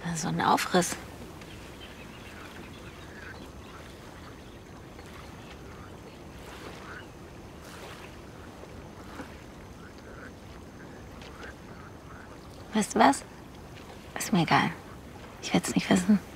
So ein Aufriss. Weißt du was? Ist mir egal. Ich will es nicht wissen.